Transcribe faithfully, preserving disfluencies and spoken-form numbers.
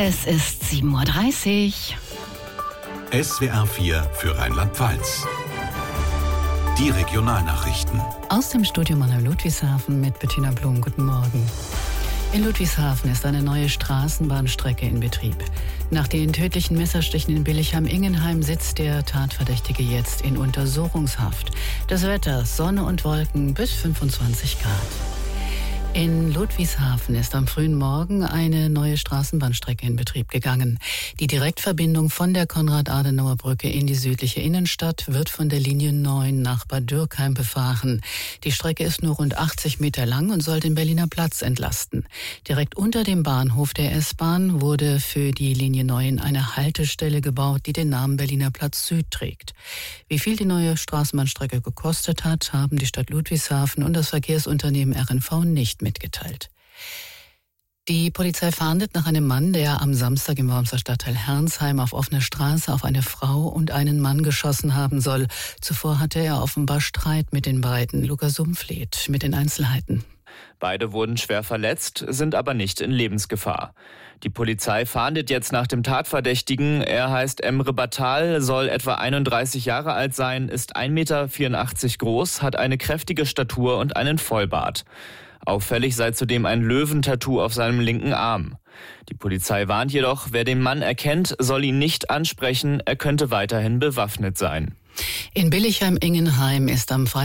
Es ist sieben Uhr dreißig. S W R vier für Rheinland-Pfalz. Die Regionalnachrichten. Aus dem Studio Mannheim Ludwigshafen mit Bettina Blum. Guten Morgen. In Ludwigshafen ist eine neue Straßenbahnstrecke in Betrieb. Nach den tödlichen Messerstichen in Billichheim-Ingenheim sitzt der Tatverdächtige jetzt in Untersuchungshaft. Das Wetter: Sonne und Wolken bis fünfundzwanzig Grad. In Ludwigshafen ist am frühen Morgen eine neue Straßenbahnstrecke in Betrieb gegangen. Die Direktverbindung von der Konrad-Adenauer-Brücke in die südliche Innenstadt wird von der Linie neun nach Bad Dürkheim befahren. Die Strecke ist nur rund achtzig Meter lang und soll den Berliner Platz entlasten. Direkt unter dem Bahnhof der S-Bahn wurde für die Linie neun eine Haltestelle gebaut, die den Namen Berliner Platz Süd trägt. Wie viel die neue Straßenbahnstrecke gekostet hat, haben die Stadt Ludwigshafen und das Verkehrsunternehmen R N V nicht mitgeteilt. Die Polizei fahndet nach einem Mann, der am Samstag im Wormser Stadtteil Herrnsheim auf offener Straße auf eine Frau und einen Mann geschossen haben soll. Zuvor hatte er offenbar Streit mit den beiden. Lukas Sumpfleth mit den Einzelheiten. Beide wurden schwer verletzt, sind aber nicht in Lebensgefahr. Die Polizei fahndet jetzt nach dem Tatverdächtigen. Er heißt Emre Batal, soll etwa einunddreißig Jahre alt sein, ist ein Meter vierundachtzig groß, hat eine kräftige Statur und einen Vollbart. Auffällig sei zudem ein Löwentattoo auf seinem linken Arm. Die Polizei warnt jedoch, wer den Mann erkennt, soll ihn nicht ansprechen, er könnte weiterhin bewaffnet sein. In Billichheim-Ingenheim ist am Freitag